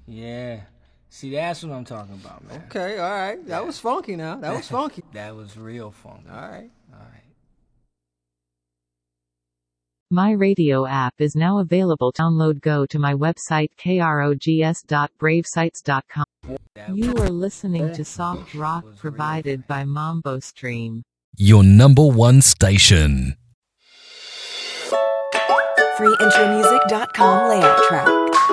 Yeah. See, that's what I'm talking about, man. Okay, all right. That was funky now. That was funky. That was real funky. All right. All right. My radio app is now available. Download. Go to my website krogs.bravesites.com. You are listening to soft rock provided by Mambo Stream. Your number one station. freeintromusic.com layout track.